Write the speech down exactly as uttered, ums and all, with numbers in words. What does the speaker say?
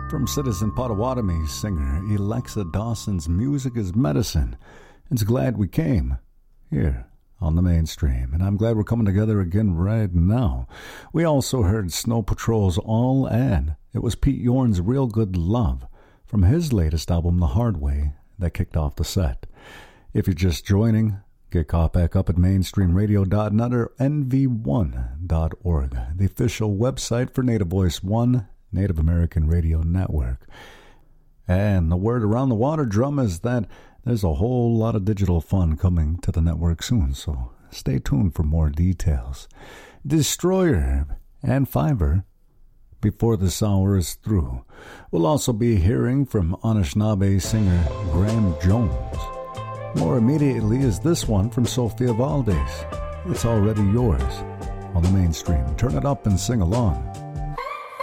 From Citizen Potawatomi singer Alexa Dawson's Music is Medicine. It's Glad We Came here on the mainstream, and I'm glad we're coming together again right now. We also heard Snow Patrol's All and it was Pete Yorn's Real Good Love from his latest album, The Hard Way, that kicked off the set. If you're just joining, get caught back up at mainstream radio dot net or N V one dot org, the official website for Native Voice One, Native American Radio Network. And the word around the water drum is that there's a whole lot of digital fun coming to the network soon, so stay tuned for more details. Destroyer and Fiverr before this hour is through. We'll also be hearing from Anishinaabe singer Graham Jones. More immediately is this one from Sophia Valdez. It's Already Yours on the mainstream. Turn it up and sing along.